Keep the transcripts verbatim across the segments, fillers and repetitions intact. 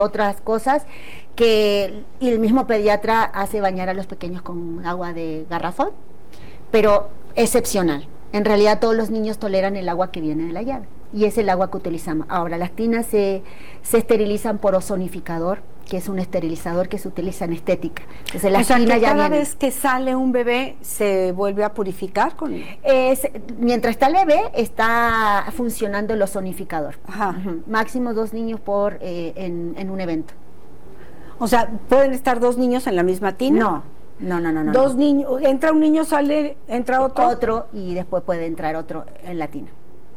otras cosas que y el mismo pediatra hace bañar a los pequeños con agua de garrafón, pero excepcional. En realidad todos los niños toleran el agua que viene de la llave y es el agua que utilizamos. Ahora, las tinas se, se esterilizan por ozonificador, que es un esterilizador que se utiliza en estética. Entonces, la o sea, tina que ya cada viene. vez que sale un bebé se vuelve a purificar con es, mientras está el bebé está funcionando el ozonificador. Ajá. Uh-huh. Máximo dos niños por eh, en, en un evento. O sea, ¿pueden estar dos niños en la misma tina? No, no, no, no. no dos no. niños, entra un niño, sale, entra otro. Otro y después puede entrar otro en la tina.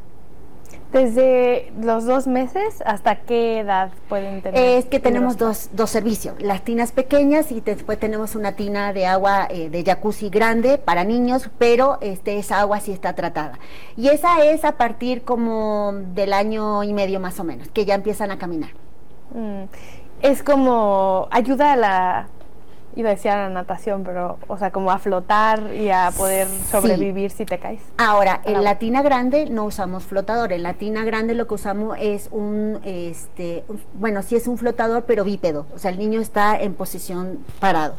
¿Desde los dos meses hasta qué edad pueden tener? Es que tenemos dos, dos servicios, las tinas pequeñas y después tenemos una tina de agua eh, de jacuzzi grande para niños, pero este, esa agua sí está tratada. Y esa es a partir como del año y medio más o menos, que ya empiezan a caminar. Mm. Es como ayuda a la... Iba a decir a la natación, pero, o sea, como a flotar y a poder sobrevivir sí. si te caes. Ahora, en la tina grande no usamos flotador. En la tina grande lo que usamos es un, este, un, bueno, sí es un flotador, pero bípedo. O sea, el niño está en posición parado.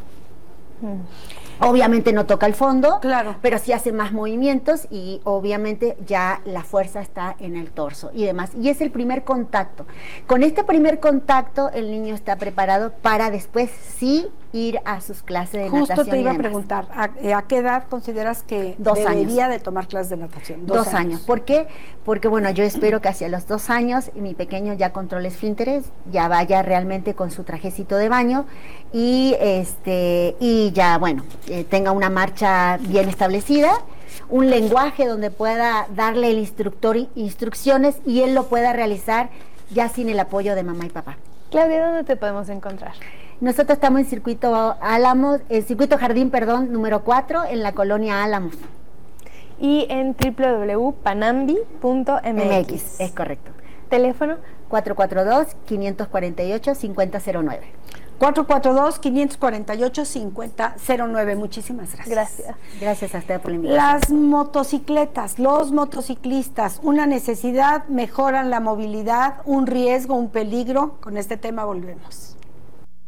Mm. Obviamente no toca el fondo, claro, pero sí hace más movimientos y obviamente ya la fuerza está en el torso y demás. Y es el primer contacto. Con este primer contacto el niño está preparado para después sí ir a sus clases de Justo natación. Justo te iba a preguntar, ¿a, ¿a qué edad consideras que dos debería años. de tomar clases de natación? Dos, dos años. años. ¿Por qué? Porque bueno, yo espero que hacia los dos años mi pequeño ya controle esfínteres, ya vaya realmente con su trajecito de baño y este y ya bueno, eh, tenga una marcha bien establecida, un lenguaje donde pueda darle el instructor instrucciones y él lo pueda realizar ya sin el apoyo de mamá y papá. Claudia, ¿dónde te podemos encontrar? Nosotros estamos en Circuito Álamos, el Circuito Jardín, perdón, número cuatro, en la colonia Álamos. Y en doble u doble u doble u punto panambi punto m x. M X, es correcto. ¿Teléfono? cuatro cuatro dos, cinco cuatro ocho, cinco cero cero nueve. cuatro cuatro dos, cinco cuatro ocho, cinco cero cero nueve. Muchísimas gracias. Gracias. Gracias a usted por la invitación. Las motocicletas, los motociclistas, una necesidad, mejoran la movilidad, un riesgo, un peligro. Con este tema volvemos.